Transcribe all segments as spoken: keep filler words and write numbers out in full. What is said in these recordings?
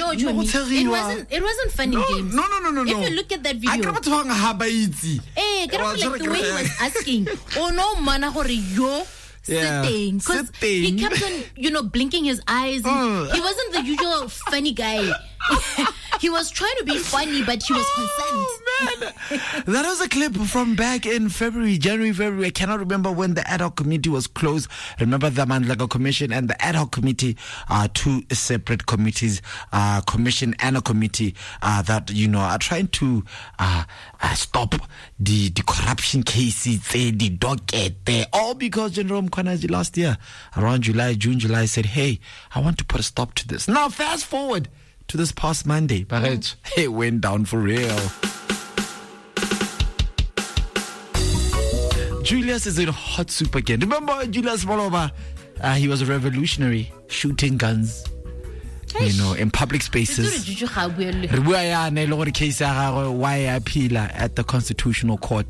know what you mean. It wasn't. It wasn't funny no, games. No, no, no, no, no. If you look at that video, I can't talk habaiti. Eh, get up like the way he was asking. Oh no, mana hore yo. Yeah. Sitting, because he kept on, you know, blinking his eyes. Oh. He wasn't the usual funny guy. He was trying to be funny, but he was oh, concerned. Man. That was a clip from back in February, January, February. I cannot remember when the ad hoc committee was closed. Remember the Mandlaga Commission and the ad hoc committee are two separate committees, uh, commission and a committee uh, that, you know, are trying to uh, uh, stop the, the corruption cases, the docket, all because General Mkhwanazi last year, around July, June, July, said, hey, I want to put a stop to this. Now, fast forward to this past Monday, but mm. it went down for real. Julius is in hot soup again. Remember Julius Maloba? Uh, he was a revolutionary, shooting guns, you know, in public spaces. At the Constitutional Court.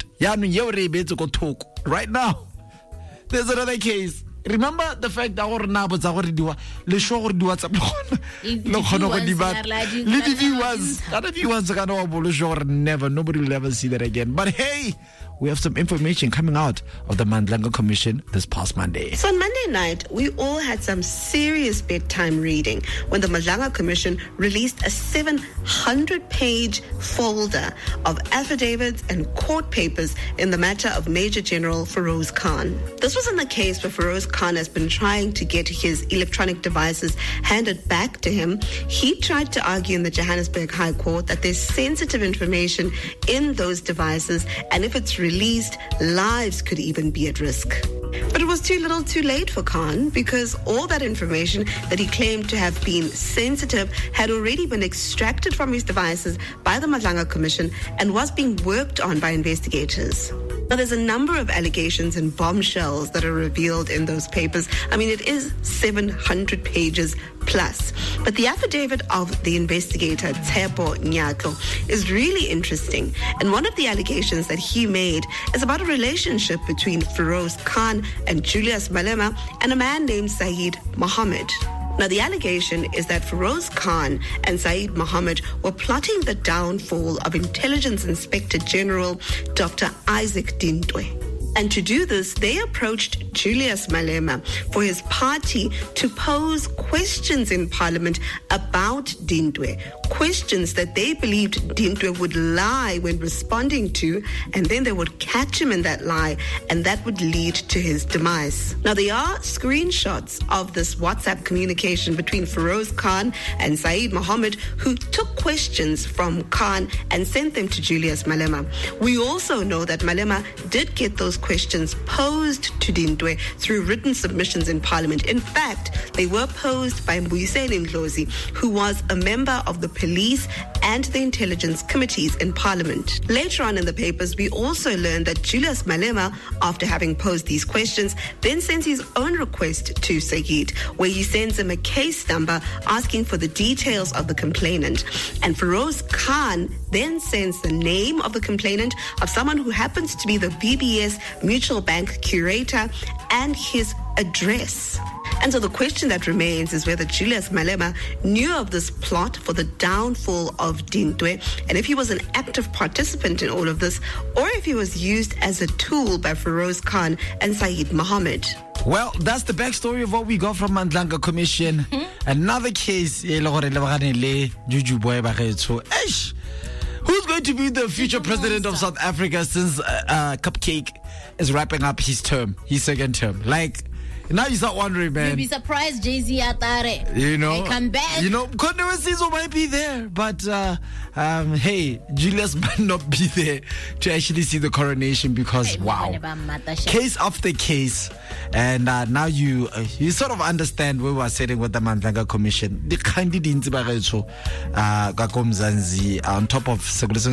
Right now, there's another case. Remember the fact that our neighbors are already doing le show already doing something. No, no, no, the viewers, the viewers are gonna show never. Nobody will ever see that again. But hey, we have some information coming out of the Mandlaga Commission this past Monday. So on Monday night, we all had some serious bedtime reading when the Mandlaga Commission released a seven hundred page folder of affidavits and court papers in the matter of Major General Feroz Khan. This was in the case where Feroz Khan has been trying to get his electronic devices handed back to him. He tried to argue in the Johannesburg High Court that there's sensitive information in those devices, and if it's released, lives could even be at risk. But it was too little too late for Khan, because all that information that he claimed to have been sensitive had already been extracted from his devices by the Mandlaga Commission and was being worked on by investigators. Now, there's a number of allegations and bombshells that are revealed in those papers. I mean, it is seven hundred pages plus. But the affidavit of the investigator, Tshepo Nyako, is really interesting. And one of the allegations that he made is about a relationship between Feroz Khan and Julius Malema and a man named Saeed Mohammed. Now, the allegation is that Feroz Khan and Saeed Mohammed were plotting the downfall of Intelligence Inspector General Doctor Isaac Dintwe. And to do this, they approached Julius Malema for his party to pose questions in Parliament about Dintwe, questions that they believed Dintwe would lie when responding to, and then they would catch him in that lie, and that would lead to his demise. Now, there are screenshots of this WhatsApp communication between Feroz Khan and Saeed Mohammed, who took questions from Khan and sent them to Julius Malema. We also know that Malema did get those questions posed to Dintwe through written submissions in Parliament. In fact, they were posed by Mbuyiseni Ndlozi, who was a member of the police and the intelligence committees in Parliament. Later on in the papers, we also learned that Julius Malema, after having posed these questions, then sends his own request to Saeed, where he sends him a case number asking for the details of the complainant. And Feroz Khan then sends the name of the complainant, of someone who happens to be the V B S Mutual Bank curator, and his address. And so the question that remains is whether Julius Malema knew of this plot for the downfall of Dintwe, and if he was an active participant in all of this, or if he was used as a tool by Feroz Khan and Saeed Mohammed. Well, that's the backstory of what we got from Mandlaga Commission. Mm-hmm. Another case, Juju Boy Bareto. Who's going to be the future president of South Africa since uh, uh, Cupcake is wrapping up his term, his second term? Like, now you start wondering, man. You'll be surprised, Jay-Z Atare. You know, they come back. You know, Kondoisizo might be there, but uh, um, hey, Julius might not be there to actually see the coronation because hey, wow, case after case, and uh, now you uh, you sort of understand where we are sitting with the Mandlaga Commission. The candidates uh Gakomzanzi on top of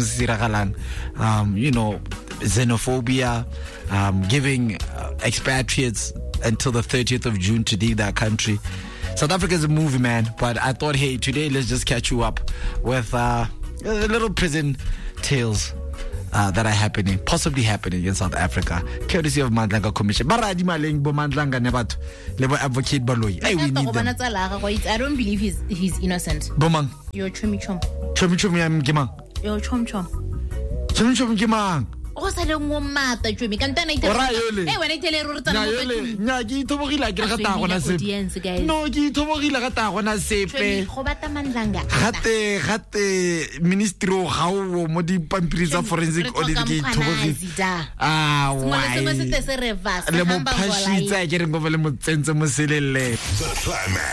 um, you know, xenophobia, um, giving uh, expatriates until the thirtieth of June to leave their country. South Africa is a movie, man, but I thought, hey, today let's just catch you up with uh, a little prison tales uh, that are happening, possibly happening in South Africa, courtesy of Mandlanga Commission. Baradi maleng bo Mandlanga ne batho le bo advocate Baloyi. Hey, we need them. I don't believe he's he's innocent. Bomang. Yo chomi chom. Chomi chomi ya mkimang. Yo chom chom. Chomi chomi mkimang. O sa le ngomata chomi kanta na itele. Eh wena itele ro tsana mo pethu. Nya ke ithobogile ke ga ta gona sepe. No ke ithobogile ga ta gona sepe. Go bata Mandlanga. Gate gate ministry o gawo mo di pampiri tsa forensic audit ke ithobogile. Ah why. Le mo phashitsa ke re go le mo tsentse mo selele.